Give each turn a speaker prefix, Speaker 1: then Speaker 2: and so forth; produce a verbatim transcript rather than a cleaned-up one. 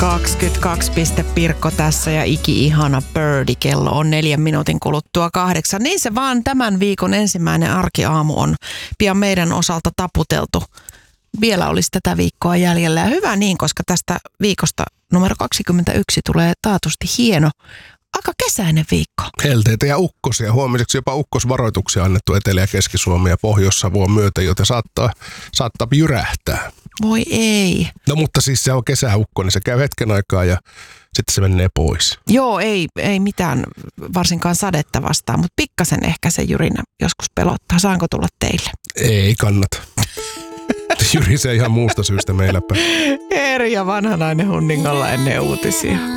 Speaker 1: kaksikymmentäkaksi piste Pirkko tässä ja iki-ihana Birdie. Kello on neljän minuutin kuluttua kahdeksan. Niin se vaan tämän viikon ensimmäinen arkiaamu on pian meidän osalta taputeltu. Vielä olisi tätä viikkoa jäljellä ja hyvä niin, koska tästä viikosta numero kaksikymmentäyksi tulee taatusti hieno, aika kesäinen viikko.
Speaker 2: Helteitä ja ukkosia. Huomiseksi jopa ukkosvaroituksia annettu Etelä- ja Keski-Suomi ja Pohjois-Savoa myöten, joten saattaa, saattaa jyrähtää.
Speaker 1: Voi ei.
Speaker 2: No mutta siis se on kesäukko, niin se käy hetken aikaa ja sitten se menee pois.
Speaker 1: Joo, ei, ei mitään varsinkaan sadetta vastaan, mutta pikkasen ehkä se jyrinä joskus pelottaa. Saanko tulla teille?
Speaker 2: Ei kannata. Jyrisee ihan muusta syystä meillä päin.
Speaker 1: Erja vanhanainen Hunningalla ennen uutisia.